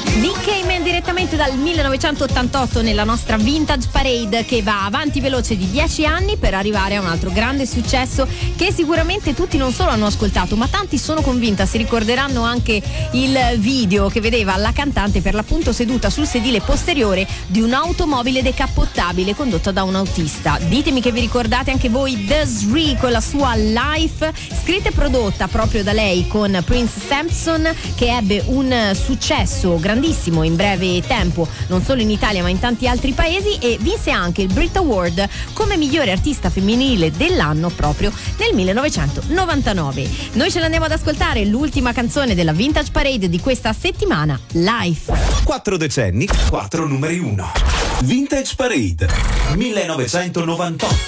Nick Cayman direttamente dal 1988 nella nostra Vintage Parade, che va avanti veloce di 10 anni per arrivare a un altro grande successo che sicuramente tutti non solo hanno ascoltato, ma tanti, sono convinta, si ricorderanno anche il video che vedeva la cantante per l'appunto seduta sul sedile posteriore di un'automobile decappottabile condotta da un autista. Ditemi che vi ricordate anche voi Des'ree con la sua Life, scritta e prodotta proprio da lei con Prince Sampson, che ebbe un successo grandissimo in breve tempo, non solo in Italia ma in tanti altri paesi, e vinse anche il Brit Award come migliore artista femminile dell'anno proprio nel 1999. Noi ce l'andiamo ad ascoltare, l'ultima canzone della Vintage Parade di questa settimana, Life. 4 decenni, 4 numeri 1. Vintage Parade 1998.